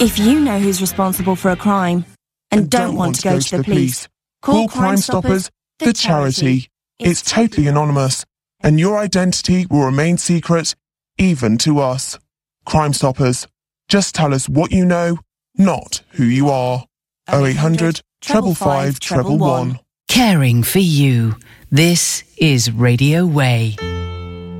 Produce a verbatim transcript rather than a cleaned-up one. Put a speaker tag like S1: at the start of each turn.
S1: If you know who's responsible for a crime and, and don't, don't want to go, go to the police, call Crime Stoppers, the charity. It's totally anonymous, and your identity will remain secret, even to us. Crime Stoppers. Just tell us what you know, not who you are. oh eight hundred, five five five, one one one.
S2: Caring for you. This is Radio Way.